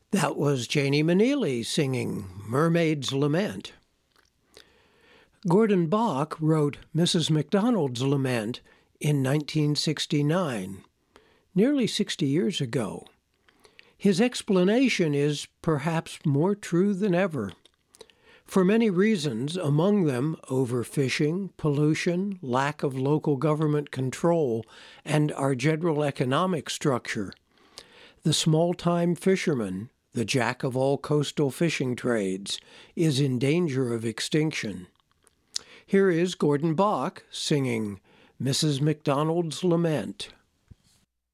That was Janie Maneely singing Mermaid's Lament. Gordon Bok wrote Mrs. MacDonald's Lament in 1969, nearly 60 years ago. His explanation is perhaps more true than ever. For many reasons, among them overfishing, pollution, lack of local government control, and our general economic structure, the small-time fisherman, the jack of all coastal fishing trades, is in danger of extinction. Here is Gordon Bok singing Mrs. MacDonald's Lament.